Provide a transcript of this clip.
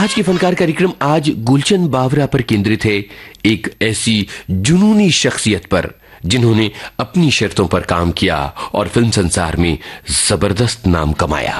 आज के फनकार कार्यक्रम आज गुलशन बावरा पर केंद्रित है, एक ऐसी जुनूनी शख्सियत पर जिन्होंने अपनी शर्तों पर काम किया और फिल्म संसार में जबरदस्त नाम कमाया।